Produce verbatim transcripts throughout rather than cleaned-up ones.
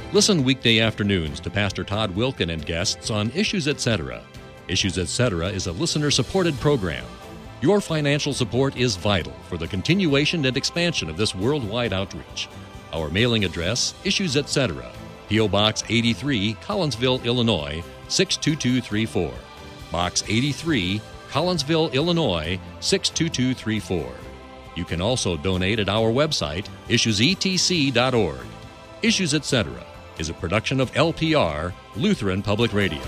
Listen weekday afternoons to Pastor Todd Wilken and guests on Issues Etc. Issues Etc. is a listener-supported program. Your financial support is vital for the continuation and expansion of this worldwide outreach. Our mailing address, Issues Etc., P O. Box eighty-three, Collinsville, Illinois, six two two three four. Box eighty-three, Collinsville, Illinois, six two two three four. You can also donate at our website, issues e t c dot org. Issues Etc. is a production of L P R, Lutheran Public Radio.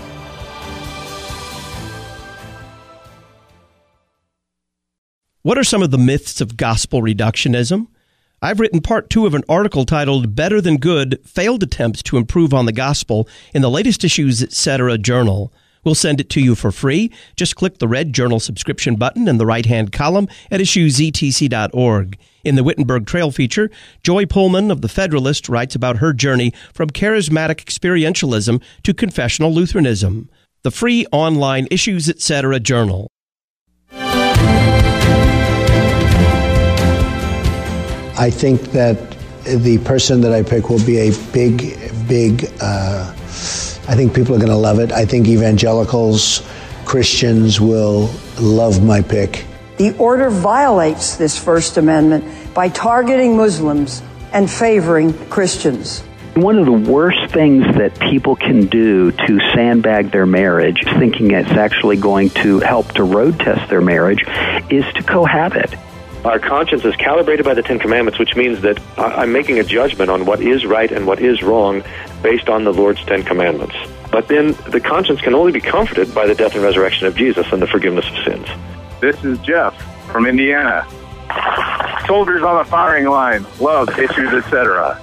What are some of the myths of gospel reductionism? I've written part two of an article titled Better Than Good, Failed Attempts to Improve on the Gospel in the latest Issues Etc. journal. We'll send it to you for free. Just click the red journal subscription button in the right-hand column at issues e t c dot org. In the Wittenberg Trail feature, Joy Pullman of The Federalist writes about her journey from charismatic experientialism to confessional Lutheranism. The free online Issues Etc. journal. I think that the person that I pick will be a big, big, uh, I think people are going to love it. I think evangelicals, Christians will love my pick. The order violates this First Amendment by targeting Muslims and favoring Christians. One of the worst things that people can do to sandbag their marriage, thinking it's actually going to help to road test their marriage, is to cohabit. Our conscience is calibrated by the Ten Commandments, which means that I'm making a judgment on what is right and what is wrong based on the Lord's Ten Commandments. But then the conscience can only be comforted by the death and resurrection of Jesus and the forgiveness of sins. This is Jeff from Indiana. Soldiers on the firing line, love Issues Etc.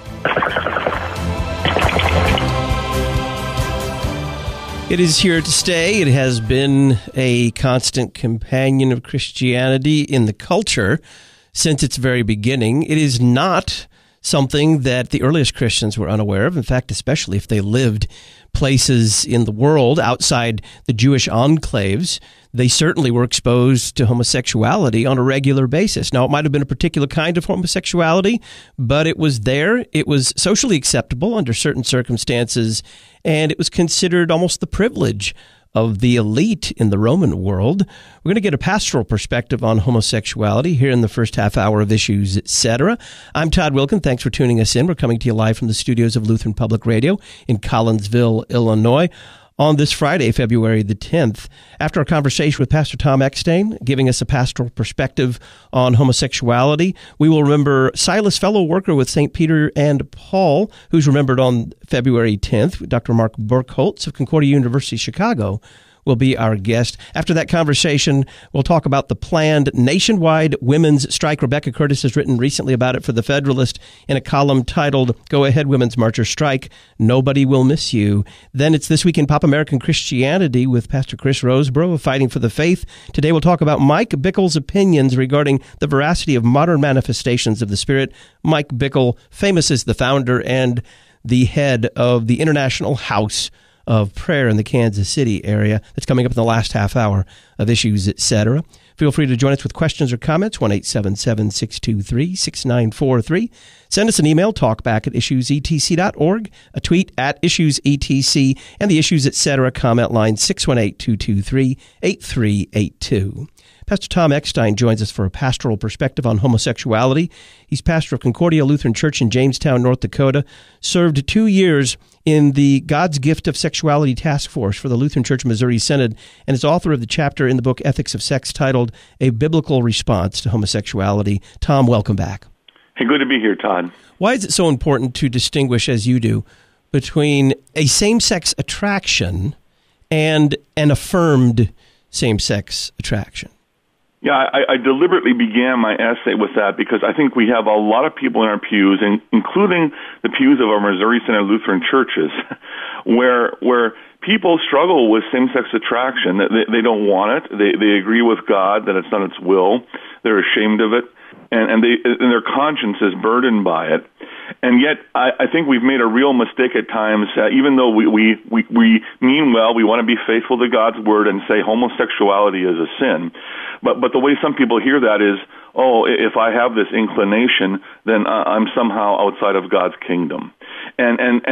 It is here to stay. It has been a constant companion of Christianity in the culture since its very beginning. It is not something that the earliest Christians were unaware of. In fact, especially if they lived places in the world outside the Jewish enclaves, they certainly were exposed to homosexuality on a regular basis. Now, it might have been a particular kind of homosexuality, but it was there. It was socially acceptable under certain circumstances, and it was considered almost the privilege of the elite in the Roman world. We're going to get a pastoral perspective on homosexuality here in the first half hour of Issues Etc. I'm Todd Wilken. Thanks for tuning us in. We're coming to you live from the studios of Lutheran Public Radio in Collinsville, Illinois, on this Friday, February the tenth, after our conversation with Pastor Tom Eckstein, giving us a pastoral perspective on homosexuality. We will remember Silas, fellow worker with Saint Peter and Paul, who's remembered on February tenth. Doctor Mark Burkholtz of Concordia University, Chicago, will be our guest. After that conversation, we'll talk about the planned nationwide women's strike. Rebecca Curtis has written recently about it for The Federalist in a column titled, Go Ahead, Women's Marcher Strike. Nobody Will Miss You. Then it's This Week in Pop American Christianity with Pastor Chris Roseborough of Fighting for the Faith. Today we'll talk about Mike Bickle's opinions regarding the veracity of modern manifestations of the Spirit. Mike Bickle, famous as the founder and the head of the International House of Prayer in the Kansas City area. That's coming up in the last half hour of Issues Etc. Feel free to join us with questions or comments, one eight seven seven, six two three, six nine four three. Send us an email, talkback at issues e t c dot org, a tweet at issues e t c, and the Issues Etc. comment line six one eight, two two three, eight three eight two. Pastor Tom Eckstein joins us for a pastoral perspective on homosexuality. He's pastor of Concordia Lutheran Church in Jamestown, North Dakota, served two years in the God's Gift of Sexuality Task Force for the Lutheran Church Missouri Synod, and is author of the chapter in the book Ethics of Sex titled A Biblical Response to Homosexuality. Tom, welcome back. Hey, good to be here, Todd. Why is it so important to distinguish, as you do, between a same-sex attraction and an affirmed same-sex attraction? Yeah, I, I deliberately began my essay with that because I think we have a lot of people in our pews, and including the pews of our Missouri Synod Lutheran churches, where where people struggle with same-sex attraction. They, they don't want it. They they agree with God that it's not its will. They're ashamed of it, and and they and their conscience is burdened by it. And yet, I, I think we've made a real mistake at times. Uh, even though we, we we we mean well, we want to be faithful to God's word and say homosexuality is a sin. But but the way some people hear that is, oh, if I have this inclination, then uh, I'm somehow outside of God's kingdom. And and and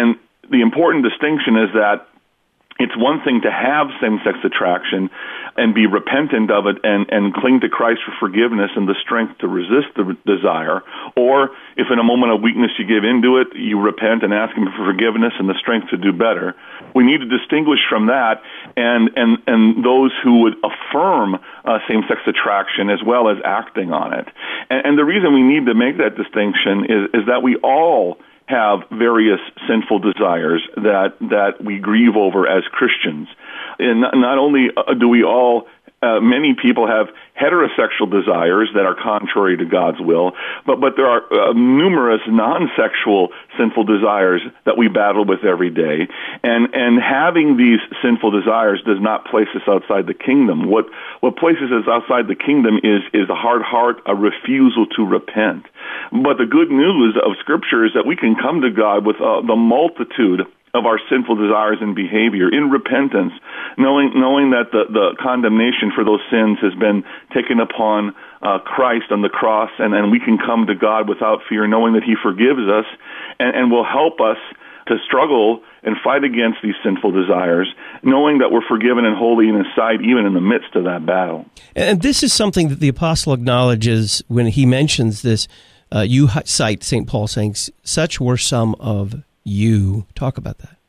the important distinction is that it's one thing to have same-sex attraction and be repentant of it and, and cling to Christ for forgiveness and the strength to resist the desire. Or if in a moment of weakness you give into it, you repent and ask Him for forgiveness and the strength to do better. We need to distinguish from that and, and, and those who would affirm uh, same-sex attraction as well as acting on it. And, and the reason we need to make that distinction is, is that we all have various sinful desires that that we grieve over as Christians. And not, not only do we all, uh, many people have heterosexual desires that are contrary to God's will, but but there are uh, numerous non-sexual sinful desires that we battle with every day. And and having these sinful desires does not place us outside the kingdom. What what places us outside the kingdom is is a hard heart, a refusal to repent. But the good news of Scripture is that we can come to God with uh, the multitude of our sinful desires and behavior in repentance, knowing knowing that the, the condemnation for those sins has been taken upon uh, Christ on the cross, and, and we can come to God without fear, knowing that He forgives us and, and will help us to struggle and fight against these sinful desires, knowing that we're forgiven and holy in His sight, even in the midst of that battle. And this is something that the apostle acknowledges when he mentions this. Uh, you cite Saint Paul saying, "Such were some of you." Talk about that.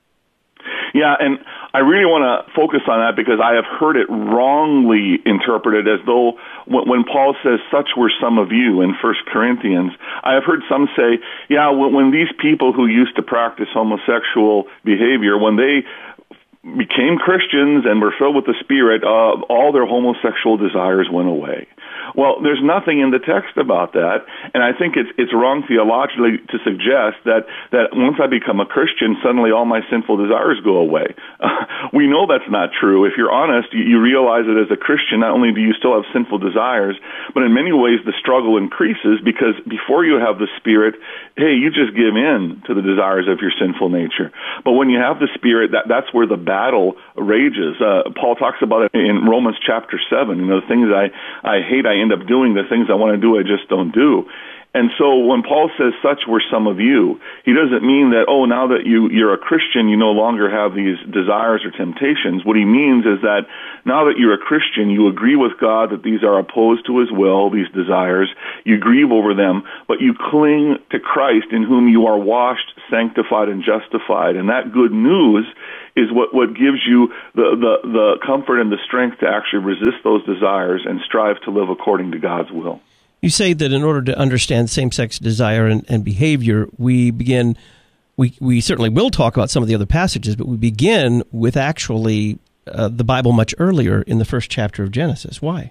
Yeah, and I really want to focus on that because I have heard it wrongly interpreted as though when Paul says, "Such were some of you" in First Corinthians, I have heard some say, yeah, when these people who used to practice homosexual behavior, when they became Christians and were filled with the Spirit, uh, all their homosexual desires went away. Well, there's nothing in the text about that, and I think it's it's wrong theologically to suggest that, that once I become a Christian, suddenly all my sinful desires go away. Uh, we know that's not true. If you're honest, you, you realize that as a Christian, not only do you still have sinful desires, but in many ways the struggle increases because before you have the Spirit, hey, you just give in to the desires of your sinful nature. But when you have the Spirit, that that's where the battle rages. Uh, Paul talks about it in Romans chapter seven. You know, the things I, I hate, I end up doing. The things I want to do, I just don't do. And so when Paul says, "Such were some of you," he doesn't mean that, oh, now that you, you're a Christian, you no longer have these desires or temptations. What he means is that now that you're a Christian, you agree with God that these are opposed to His will, these desires. You grieve over them, but you cling to Christ in whom you are washed, sanctified, and justified. And that good news is what, what gives you the, the, the comfort and the strength to actually resist those desires and strive to live according to God's will. You say that in order to understand same-sex desire and, and behavior, we begin, we, we certainly will talk about some of the other passages, but we begin with actually uh, the Bible much earlier in the first chapter of Genesis. Why?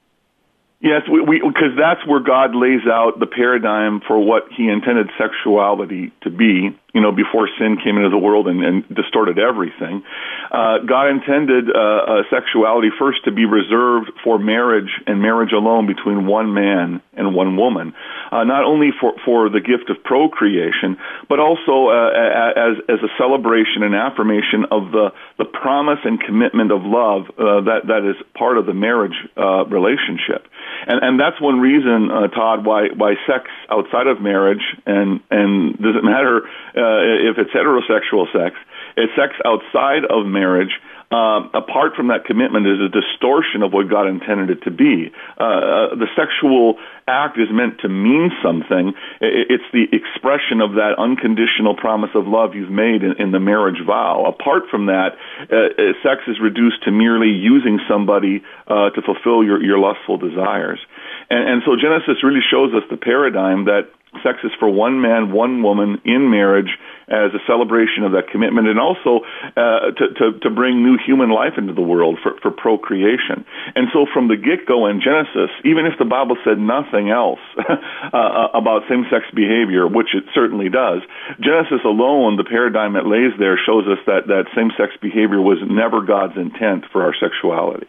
Yes, we, we, because that's where God lays out the paradigm for what He intended sexuality to be, you know, before sin came into the world and, and distorted everything. Uh, God intended uh, uh, sexuality first to be reserved for marriage and marriage alone between one man and one woman, uh, not only for, for the gift of procreation, but also uh, as, as a celebration and affirmation of the, the promise and commitment of love uh, that, that is part of the marriage uh, relationship. And, and that's one reason, uh, Todd, why, why sex outside of marriage, and, and doesn't matter uh, if it's heterosexual sex, it's sex outside of marriage, uh, apart from that commitment, is a distortion of what God intended it to be. Uh, the sexual act is meant to mean something. It's the expression of that unconditional promise of love you've made in, in the marriage vow. Apart from that, uh, sex is reduced to merely using somebody uh, to fulfill your, your lustful desires. And, and so Genesis really shows us the paradigm that sex is for one man, one woman in marriage as a celebration of that commitment, and also uh, to, to, to bring new human life into the world for, for procreation. And so from the get-go in Genesis, even if the Bible said nothing else uh, about same-sex behavior, which it certainly does, Genesis alone, the paradigm it lays there, shows us that, that same-sex behavior was never God's intent for our sexuality.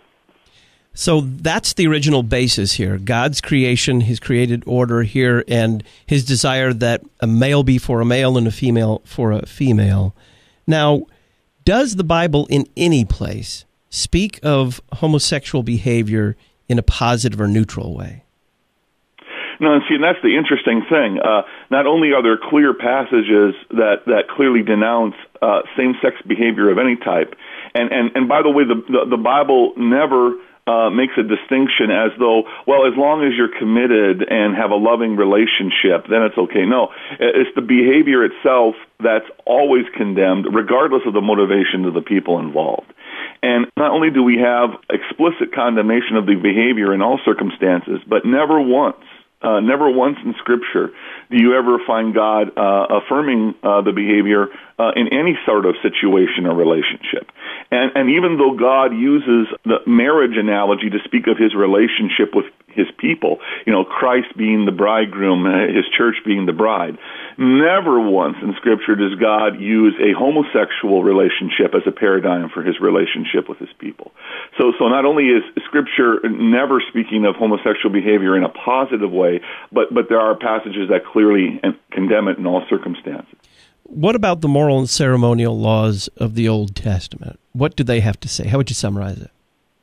So that's the original basis here. God's creation, His created order here, and His desire that a male be for a male and a female for a female. Now, does the Bible in any place speak of homosexual behavior in a positive or neutral way? No, and see, and that's the interesting thing. Uh, not only are there clear passages that, that clearly denounce uh, same-sex behavior of any type, and, and, and by the way, the, the, the Bible never uh, makes a distinction as though, well, as long as you're committed and have a loving relationship, then it's okay. No, it's the behavior itself that's always condemned, regardless of the motivation of the people involved. And not only do we have explicit condemnation of the behavior in all circumstances, but never once, uh, never once in Scripture do you ever find God uh, affirming uh, the behavior uh, in any sort of situation or relationship. And, and even though God uses the marriage analogy to speak of his relationship with his people, you know, Christ being the bridegroom, his church being the bride, never once in Scripture does God use a homosexual relationship as a paradigm for his relationship with his people. So, so not only is Scripture never speaking of homosexual behavior in a positive way, but, but there are passages that clearly condemn it in all circumstances. What about the moral and ceremonial laws of the Old Testament? What do they have to say? How would you summarize it?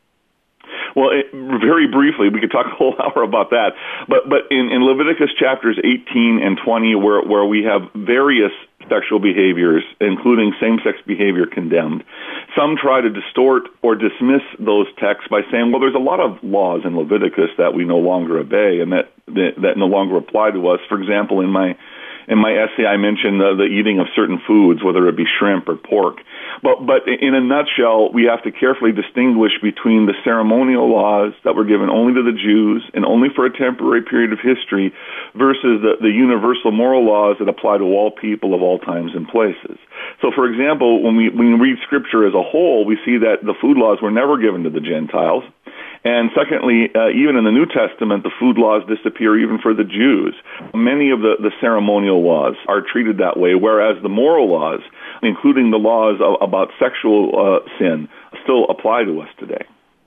Well, it, very briefly, we could talk a whole hour about that. But but in, in Leviticus chapters eighteen and twenty, where where we have various sexual behaviors, including same-sex behavior, condemned, some try to distort or dismiss those texts by saying, well, there's a lot of laws in Leviticus that we no longer obey and that that, that no longer apply to us. For example, in my In my essay, I mentioned the, the eating of certain foods, whether it be shrimp or pork. But, but in a nutshell, we have to carefully distinguish between the ceremonial laws that were given only to the Jews and only for a temporary period of history versus the, the universal moral laws that apply to all people of all times and places. So, for example, when we, when we read Scripture as a whole, we see that the food laws were never given to the Gentiles. And secondly, uh, even in the New Testament, the food laws disappear even for the Jews. Many of the, the ceremonial laws are treated that way, whereas the moral laws, including the laws of, about sexual uh, sin, still apply to us today.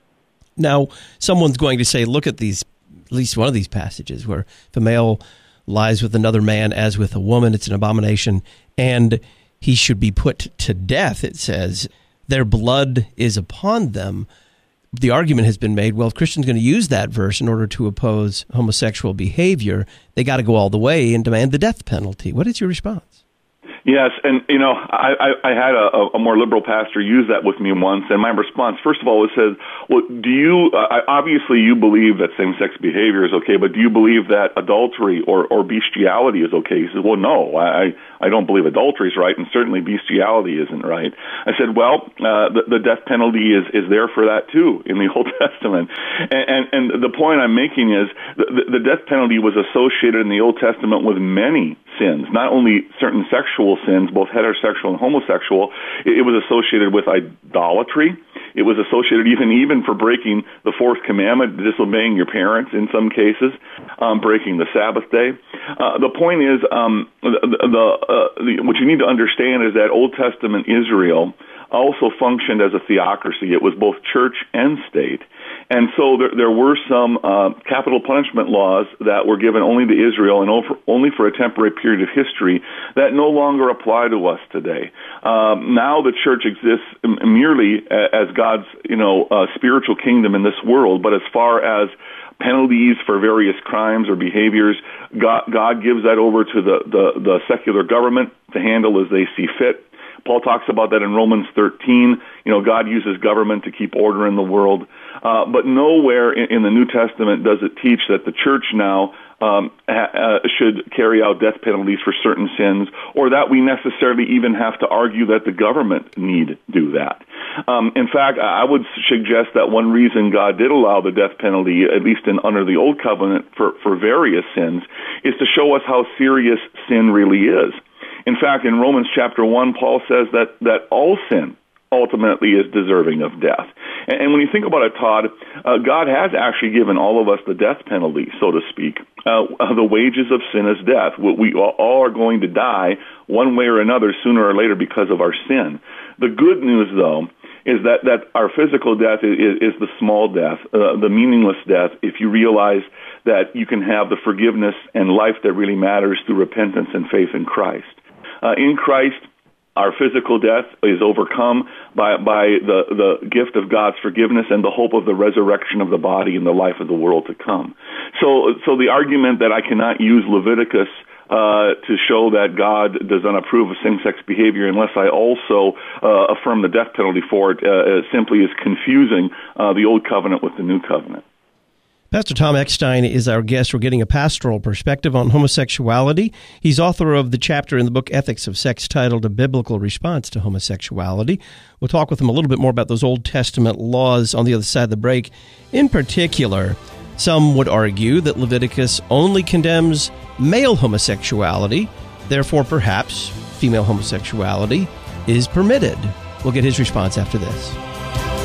Now, someone's going to say, look at these, at least one of these passages where if a male lies with another man as with a woman, it's an abomination, and he should be put to death, it says. Their blood is upon them. The argument has been made, well, if Christians are going to use that verse in order to oppose homosexual behavior, they got to go all the way and demand the death penalty. What is your response? Yes, and, you know, I, I, I had a, a more liberal pastor use that with me once, and my response, first of all, was said, well, do you, uh, obviously you believe that same-sex behavior is okay, but do you believe that adultery or, or bestiality is okay? He said, well, no, I, I don't believe adultery is right, and certainly bestiality isn't right. I said, well, uh, the, the death penalty is, is there for that, too, in the Old Testament. And, and, and the point I'm making is the, the death penalty was associated in the Old Testament with many sins, not only certain sexual sins, both heterosexual and homosexual. It, it was associated with idolatry. It was associated even even for breaking the fourth commandment, disobeying your parents in some cases, um, breaking the Sabbath day. Uh, the point is, um, the, the, uh, the what you need to understand is that Old Testament Israel also functioned as a theocracy. It was both church and state. And so there, there were some uh, capital punishment laws that were given only to Israel and over, only for a temporary period of history that no longer apply to us today. Um, now the church exists merely as God's, you know, uh, spiritual kingdom in this world, but as far as penalties for various crimes or behaviors, God, God gives that over to the, the, the secular government to handle as they see fit. Paul talks about that in Romans thirteen. You know, God uses government to keep order in the world. Uh, but nowhere in, in the New Testament does it teach that the church now um, ha, uh, should carry out death penalties for certain sins, or that we necessarily even have to argue that the government need do that. Um, in fact, I would suggest that one reason God did allow the death penalty, at least in under the Old Covenant, for, for various sins, is to show us how serious sin really is. In fact, in Romans chapter one, Paul says that, that all sin ultimately is deserving of death. And, and when you think about it, Todd, uh, God has actually given all of us the death penalty, so to speak. Uh, the wages of sin is death. We all are going to die one way or another sooner or later because of our sin. The good news, though, is that, that our physical death is, is the small death, uh, the meaningless death, if you realize that you can have the forgiveness and life that really matters through repentance and faith in Christ. Uh, in Christ, our physical death is overcome by by the, the gift of God's forgiveness and the hope of the resurrection of the body and the life of the world to come. So, so the argument that I cannot use Leviticus Uh, to show that God does not approve of same-sex behavior unless I also uh, affirm the death penalty for it uh, simply is confusing uh, the Old Covenant with the New Covenant. Pastor Tom Eckstein is our guest. We're getting a pastoral perspective on homosexuality. He's author of the chapter in the book Ethics of Sex titled A Biblical Response to Homosexuality. We'll talk with him a little bit more about those Old Testament laws on the other side of the break. In particular, some would argue that Leviticus only condemns male homosexuality, therefore perhaps female homosexuality is permitted. We'll get his response after this.